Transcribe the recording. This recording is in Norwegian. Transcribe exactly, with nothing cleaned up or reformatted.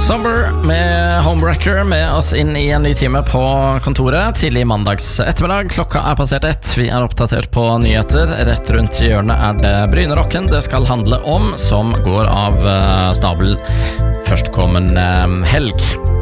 Somber med Homewrecker med oss inn i en ny time på kontoret. Tidlig mandags ettermiddag, klokka er passert ett. Vi er oppdatert på nyheter. Rett rundt hjørnet er det Brynerocken det skal handle om, som går av stabel førstkommende helg.